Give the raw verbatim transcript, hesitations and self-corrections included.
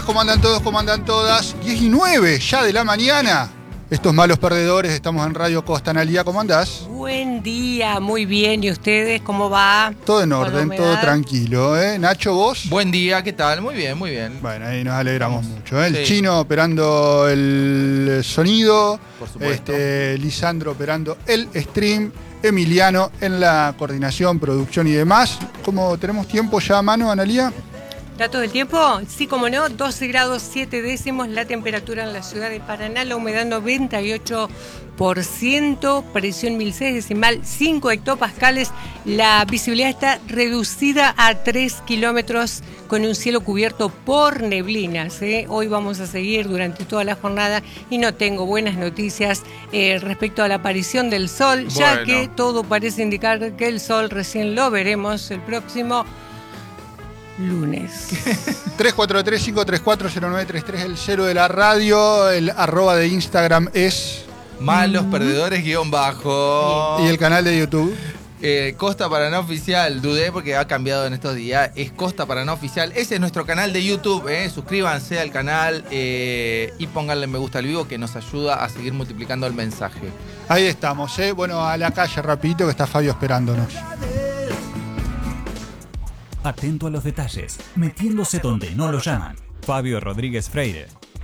¿Cómo andan todos? ¿Cómo andan todas? diez y nueve ya de la mañana. Estos malos perdedores, estamos en Radio Costa. Analía, ¿cómo andás? Buen día, muy bien. ¿Y ustedes cómo va? Todo en orden, todo tranquilo, ¿eh? Nacho, ¿vos? Buen día, ¿qué tal? Muy bien, muy bien. Bueno, ahí nos alegramos Vamos. mucho, ¿eh? El Sí. Chino operando el sonido, Por supuesto. este, Lisandro operando el stream, Emiliano en la coordinación, producción y demás. ¿Cómo tenemos tiempo ya a mano, Analía? ¿Datos del tiempo? Sí, como no, doce grados siete décimos la temperatura en la ciudad de Paraná, la humedad noventa y ocho por ciento, presión mil seis decimal cinco hectopascales, la visibilidad está reducida a tres kilómetros con un cielo cubierto por neblinas, ¿eh? Hoy vamos a seguir durante toda la jornada y no tengo buenas noticias eh, respecto a la aparición del sol, ya Bueno. que todo parece indicar que el sol recién lo veremos el próximo lunes. tres cuatro tres, cinco tres cuatro, cero nueve tres tres, el cero de la radio, el arroba de Instagram es... Malos perdedores guión bajo. Y el canal de YouTube. Eh, Costa Paraná Oficial, dudé porque ha cambiado en estos días, es Costa Paraná Oficial, ese es nuestro canal de YouTube, eh. Suscríbanse al canal eh, y pónganle me gusta al vivo que nos ayuda a seguir multiplicando el mensaje. Ahí estamos, ¿eh? Bueno, a la calle rapidito que está Fabio esperándonos. Atento a los detalles, metiéndose donde no lo llaman. Fabio Rodríguez Freire.